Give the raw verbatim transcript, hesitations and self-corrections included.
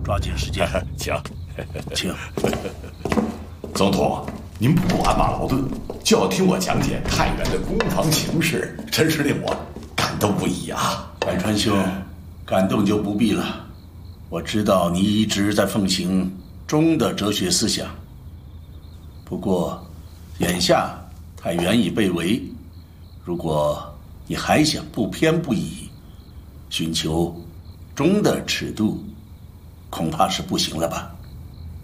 抓紧时间。 请， 请。 总统，您不过鞍马劳顿，就要听我讲解太原的攻防形势，真是令我感动不已啊！ 百川兄，感动就不必了。我知道你一直在奉行中的哲学思想，不过眼下太原已被围，如果你还想不偏不倚，寻求中的尺度，恐怕是不行了吧？